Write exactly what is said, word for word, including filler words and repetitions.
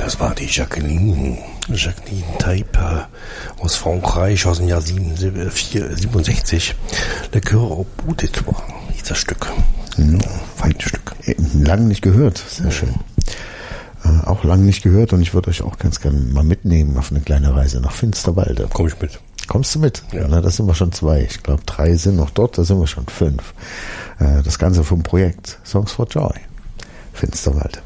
Das war die Jacqueline, Jacqueline Tape aus Frankreich aus dem Jahr siebenundsechzig. Le Coeur au bout des Tours, hieß das Stück. Mhm. Feines Stück. Lang nicht gehört, sehr schön. Äh, auch lang nicht gehört und ich würde euch auch ganz gerne mal mitnehmen auf eine kleine Reise nach Finsterwalde. Komm ich mit. Kommst du mit? Ja. Na, da sind wir schon zwei. Ich glaube, drei sind noch dort, da sind wir schon fünf. Äh, das Ganze vom Projekt Songs for Joy. Finsterwalde.